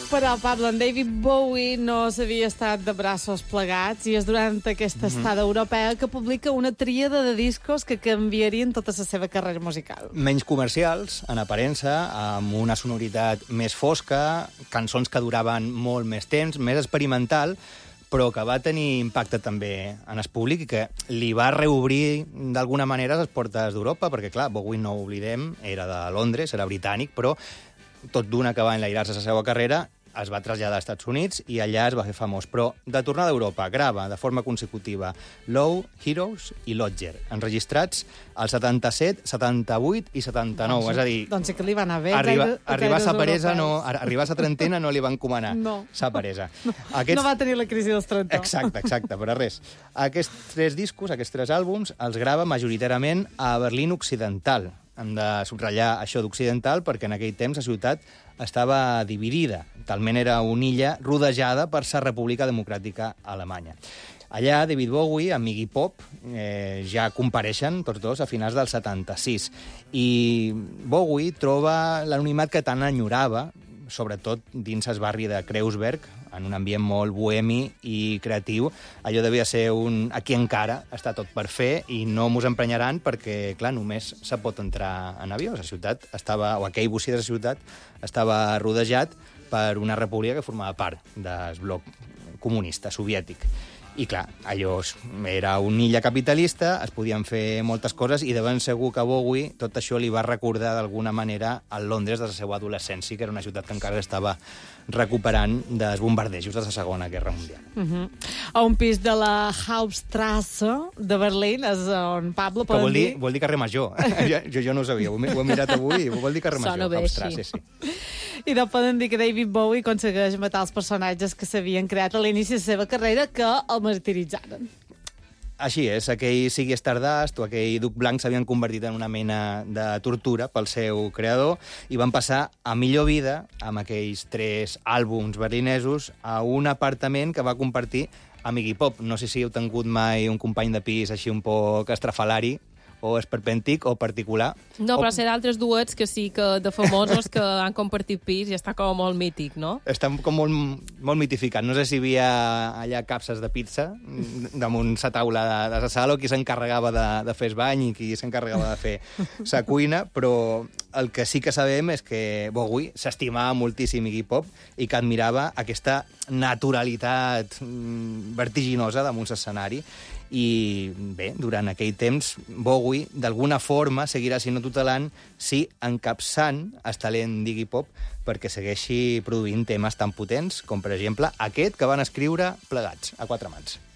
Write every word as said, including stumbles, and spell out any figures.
Però, Pablo, en David Bowie no s'havia estat de braços plegats i és durant aquesta estada mm-hmm. europea que publica una tríada de discos que canviarien tota la seva carrera musical. Menys comercials, en aparença, amb una sonoritat més fosca, cançons que duraven molt més temps, més experimental, però que va tenir impacte també en el públic i que li va reobrir d'alguna manera les portes d'Europa, perquè, clar, Bowie, no ho oblidem, era de Londres, era britànic, però tot d'una que va enlairar-se la seva carrera es va traslladar als Estats Units i allà es va fer famós. Però de tornada a Europa, grava de forma consecutiva Low, Heroes i Lodger, enregistrats al setanta-set, setanta-vuit i setanta-nou. Doncs, és a dir, doncs sí que li va anar bé. Arriba, gaire, arribar, a peresa, europeus. no, arribar a la trentena no li van comanar no. sa peresa. No, Aquests... no va tenir la crisi dels trenta. Exacte, exacte, però res. Aquests tres discos, aquests tres àlbums, els grava majoritàriament a Berlín Occidental. Hem de subratllar això d'occidental perquè en aquell temps la ciutat estava dividida. Talment era una illa rodejada per la República Democràtica Alemanya. Allà, David Bowie, amb Iggy Pop, eh, ja compareixen tots dos a finals del setanta-sis. I Bowie troba l'anonimat que tant enyorava, sobretot dins el barri de Kreuzberg, en un ambient molt bohemi i creatiu. Allò devia ser un... Aquí encara està tot per fer i no mos emprenyaran perquè, clar, només se pot entrar en avió. La ciutat estava, o aquell bocí de la ciutat estava rodejat per una república que formava part del bloc comunista soviètic. I, clar, allò era una illa capitalista, es podien fer moltes coses i de ben segur que Bowie tot això li va recordar d'alguna manera al Londres de la seva adolescència, que era una ciutat que encara estava recuperant dels bombardejos de la Segona Guerra Mundial. Uh-huh. A un pis de la Hauptstrasse de Berlín, és on Pablo que vol dir, dir... vol dir carrer Major. jo, jo no ho sabia, ho he mirat avui i vol dir carrer Major. Sona bé, Hauptstrasse, sí. I no poden dir que David Bowie aconsegueix matar els personatges que s'havien creat a l'inici de la seva carrera que el martiritzaren. Així és, aquell Ziggy Stardust o aquell Duc Blanc s'havien convertit en una mena de tortura pel seu creador i van passar a millor vida amb aquells tres àlbums berlinesos a un apartament que va compartir amb Iggy Pop. No sé si heu tingut mai un company de pis així un poc estrafalari, o esperpèntic o particular. No, però o... ser d'altres duets que sí que de famosos que han compartit pis i està com molt mític, no? Està com molt, molt mitificat. No sé si hi havia allà capses de pizza damunt la taula de, de la sala o qui s'encarregava de, de fer el bany i qui s'encarregava de fer la cuina, però el que sí que sabem és que Bowie s'estimava moltíssim Iggy Pop i que admirava aquesta naturalitat vertiginosa damunt l'escenari. I bé, durant aquell temps Bowie d'alguna forma seguirà, si no tutelant, sí encapçant el talent d'Iggy Pop perquè segueixi produint temes tan potents com, per exemple, aquest que van escriure plegats a quatre mans.